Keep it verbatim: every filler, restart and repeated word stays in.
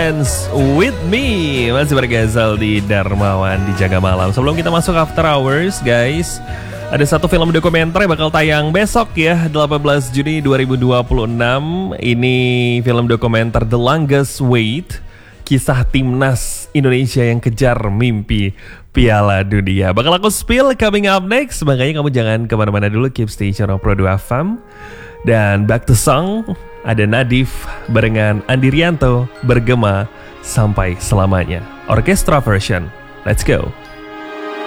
Dance With Me. Masih bergazal di Darmawan di Jaga Malam. Sebelum kita masuk After Hours guys, ada satu film dokumenter yang bakal tayang besok ya, delapan belas Juni dua ribu dua puluh enam. Ini film dokumenter The Longest Wait, kisah timnas Indonesia yang kejar mimpi Piala Dunia. Bakal aku spill coming up next, makanya kamu jangan kemana-mana dulu. Keep stay on Pro dua F M. Dan back to song, ada Nadif barengan Andi Rianto, Bergema Sampai Selamanya, orkestra version. Let's go.